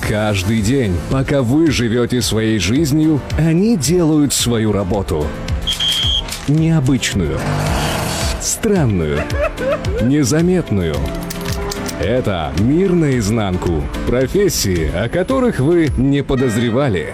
Каждый день, пока вы живете своей жизнью, они делают свою работу. Необычную, странную, незаметную. Это «Мир наизнанку». Профессии, о которых вы не подозревали.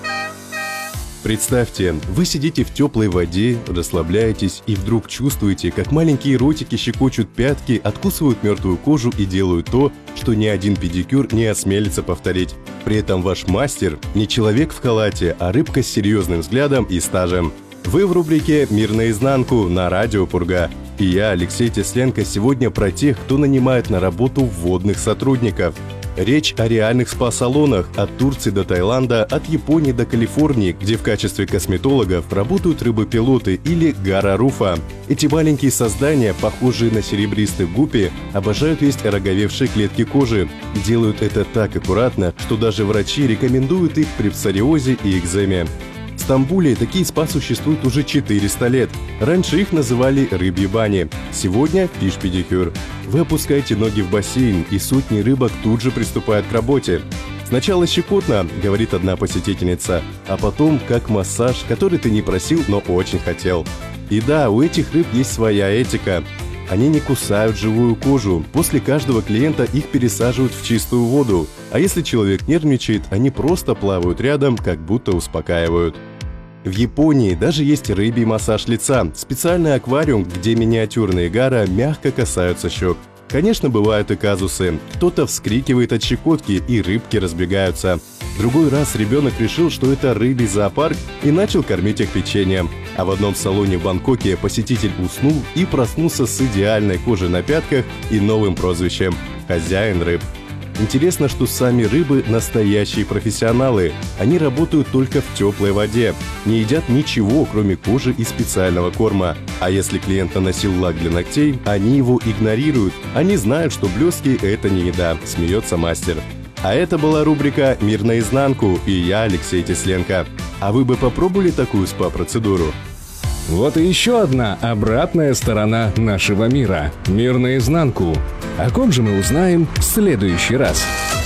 Представьте, вы сидите в теплой воде, расслабляетесь и вдруг чувствуете, как маленькие ротики щекочут пятки, откусывают мертвую кожу и делают то, что ни один педикюр не осмелится повторить. При этом ваш мастер не человек в халате, а рыбка с серьезным взглядом и стажем. Вы в рубрике «Мир наизнанку» на радио Пурга. И я, Алексей Тесленко, сегодня про тех, кто нанимает на работу вводных сотрудников. Речь о реальных спа-салонах от Турции до Таиланда, от Японии до Калифорнии, где в качестве косметологов работают рыбопилоты или гара-руфа. Эти маленькие создания, похожие на серебристых гуппи, обожают есть ороговевшие клетки кожи. И делают это так аккуратно, что даже врачи рекомендуют их при псориозе и экземе. В Стамбуле такие спа существуют уже 400 лет. Раньше их называли рыбьи бани. Сегодня фиш-педикюр. Вы опускаете ноги в бассейн, и сотни рыбок тут же приступают к работе. Сначала щекотно, говорит одна посетительница, а потом как массаж, который ты не просил, но очень хотел. И да, у этих рыб есть своя этика. Они не кусают живую кожу. После каждого клиента их пересаживают в чистую воду. А если человек нервничает, они просто плавают рядом, как будто успокаивают. В Японии даже есть рыбий массаж лица, специальный аквариум, где миниатюрные гара мягко касаются щек. Конечно, бывают и казусы. Кто-то вскрикивает от щекотки, и рыбки разбегаются. В другой раз ребенок решил, что это рыбий зоопарк, и начал кормить их печеньем. А в одном салоне в Бангкоке посетитель уснул и проснулся с идеальной кожей на пятках и новым прозвищем – «Хозяин рыб». Интересно, что сами рыбы – настоящие профессионалы. Они работают только в теплой воде, не едят ничего, кроме кожи и специального корма. А если клиент наносил лак для ногтей, они его игнорируют. Они знают, что блески – это не еда, смеется мастер. А это была рубрика «Мир наизнанку» и я, Алексей Тесленко. А вы бы попробовали такую спа-процедуру? Вот и еще одна обратная сторона нашего мира. «Мир наизнанку». О ком же мы узнаем в следующий раз.